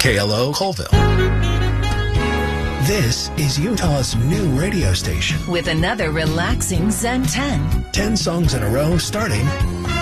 KLO Colville. This is Utah's new radio station. With another relaxing Zen 10. 10 songs in a row starting